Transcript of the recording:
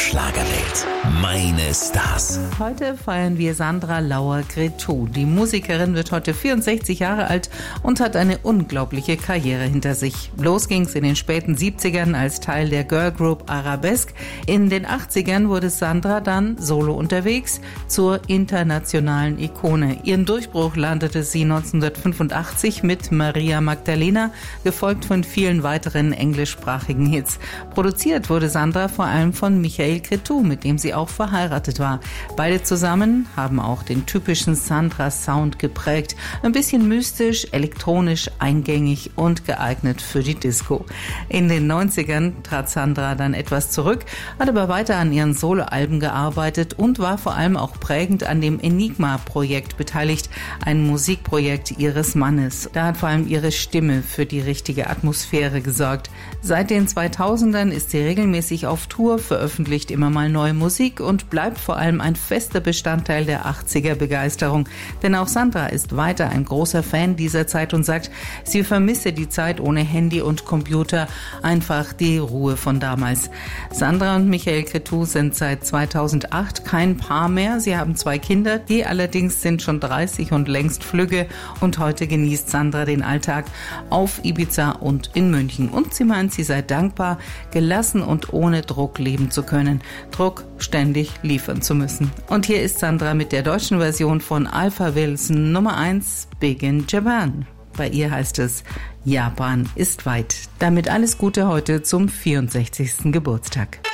Schlagerwelt. Meine Stars. Heute feiern wir Sandra Lauer-Gretou. Die Musikerin wird heute 64 Jahre alt und hat eine unglaubliche Karriere hinter sich. Los ging's in den späten 70ern als Teil der Girlgroup Arabesque. In den 80ern wurde Sandra dann solo unterwegs zur internationalen Ikone. Ihren Durchbruch landete sie 1985 mit Maria Magdalena, gefolgt von vielen weiteren englischsprachigen Hits. Produziert wurde Sandra vor allem von Michael Cretu, mit dem sie auch verheiratet war. Beide zusammen haben auch den typischen Sandra-Sound geprägt. Ein bisschen mystisch, elektronisch, eingängig und geeignet für die Disco. In den 90ern trat Sandra dann etwas zurück, hat aber weiter an ihren Soloalben gearbeitet und war vor allem auch prägend an dem Enigma-Projekt beteiligt, ein Musikprojekt ihres Mannes. Da hat vor allem ihre Stimme für die richtige Atmosphäre gesorgt. Seit den 2000ern ist sie regelmäßig auf Tour, veröffentlicht immer mal neue Musik und bleibt vor allem ein fester Bestandteil der 80er-Begeisterung. Denn auch Sandra ist weiter ein großer Fan dieser Zeit und sagt, sie vermisse die Zeit ohne Handy und Computer, einfach die Ruhe von damals. Sandra und Michael Cretu sind seit 2008 kein Paar mehr. Sie haben 2 Kinder, die allerdings sind schon 30 und längst flügge. Und heute genießt Sandra den Alltag auf Ibiza und in München. Und sie meint, sie sei dankbar, gelassen und ohne Druck leben zu können. Druck ständig liefern zu müssen. Und hier ist Sandra mit der deutschen Version von Alpha Wilson Nummer 1, Big in Japan. Bei ihr heißt es, Japan ist weit. Damit alles Gute heute zum 64. Geburtstag.